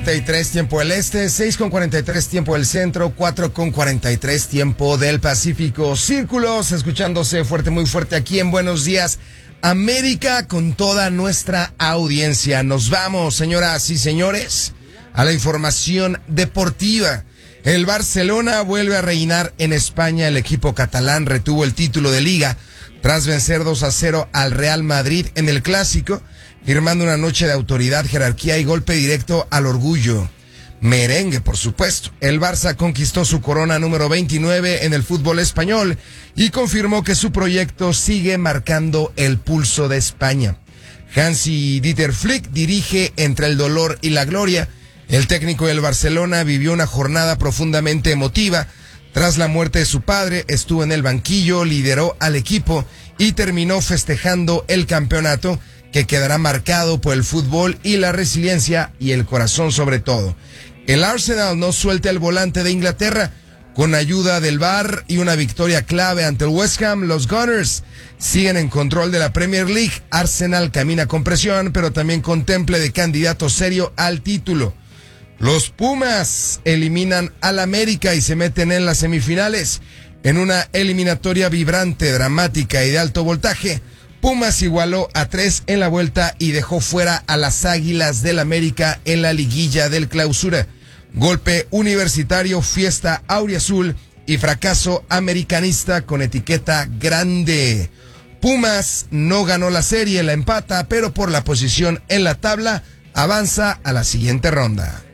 43 tiempo del este, 6:43 tiempo del centro, 4:43 tiempo del Pacífico. Círculos escuchándose fuerte, muy fuerte aquí en Buenos Días América con toda nuestra audiencia. Nos vamos, señoras y señores, a la información deportiva. El Barcelona vuelve a reinar en España. El equipo catalán retuvo el título de Liga tras vencer 2-0 al Real Madrid en el Clásico, firmando una noche de autoridad, jerarquía y golpe directo al orgullo merengue, por supuesto. El Barça conquistó su corona número 29 en el fútbol español y confirmó que su proyecto sigue marcando el pulso de España. Hansi-Dieter Flick dirige entre el dolor y la gloria. El técnico del Barcelona vivió una jornada profundamente emotiva. Tras la muerte de su padre, estuvo en el banquillo, lideró al equipo y terminó festejando el campeonato, que quedará marcado por el fútbol y la resiliencia y el corazón sobre todo. El Arsenal no suelta el volante de Inglaterra. Con ayuda del VAR y una victoria clave ante el West Ham, los Gunners siguen en control de la Premier League. Arsenal camina con presión, pero también con temple de candidato serio al título. Los Pumas eliminan al América y se meten en las semifinales. En una eliminatoria vibrante, dramática y de alto voltaje, Pumas igualó a 3 en la vuelta y dejó fuera a las Águilas del América en la liguilla del Clausura. Golpe universitario, fiesta auriazul y fracaso americanista con etiqueta grande. Pumas no ganó la serie, la empata, pero por la posición en la tabla avanza a la siguiente ronda.